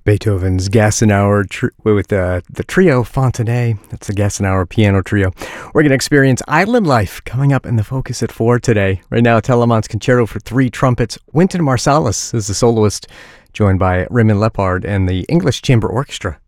Beethoven's Gassenauer with the trio Fontenay. That's the Gassenauer piano trio. We're going to experience Island Life coming up in the Focus at 4 today. Right now, Teleman's Concerto for 3 trumpets. Wynton Marsalis is the soloist, joined by Raymond Lepard and the English Chamber Orchestra.